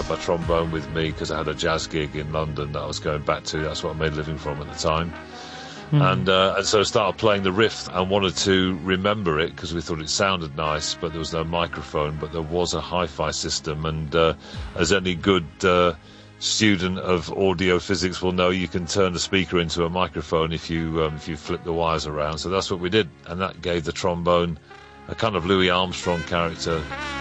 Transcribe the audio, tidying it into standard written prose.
have a trombone with me because I had a jazz gig in London that I was going back to. That's what I made a living from at the time. And so I started playing the riff and wanted to remember it because we thought it sounded nice, but there was no microphone, but there was a hi-fi system. And as any good student of audio physics will know, you can turn the speaker into a microphone if you flip the wires around. So that's what we did, and that gave the trombone a kind of Louis Armstrong character.